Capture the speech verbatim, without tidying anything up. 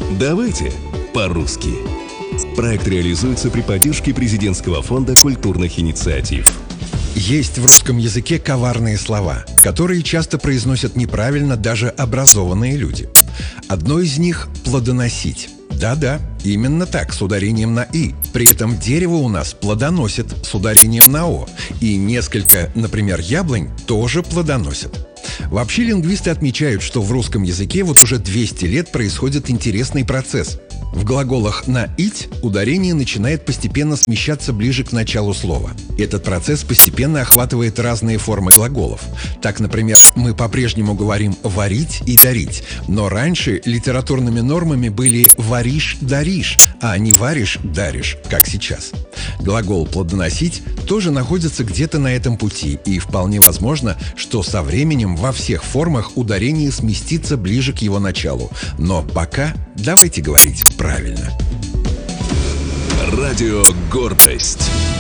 Давайте по-русски. Проект реализуется при поддержке Президентского фонда культурных инициатив. Есть в русском языке коварные слова, которые часто произносят неправильно даже образованные люди. Одно из них – плодоносить. Да-да, именно так, с ударением на «и». При этом дерево у нас плодоносит с ударением на «о». И несколько, например, яблонь тоже плодоносят. Вообще лингвисты отмечают, что в русском языке вот уже двести лет происходит интересный процесс. В глаголах «на ить» ударение начинает постепенно смещаться ближе к началу слова. Этот процесс постепенно охватывает разные формы глаголов. Так, например, мы по-прежнему говорим «варить» и «дарить», но раньше литературными нормами были «варишь», «даришь», а не «варишь», «даришь», как сейчас. Глагол «плодоносить» тоже находится где-то на этом пути, и вполне возможно, что со временем во всех формах ударение сместится ближе к его началу. Но пока давайте говорить правильно. Радио «Гордость».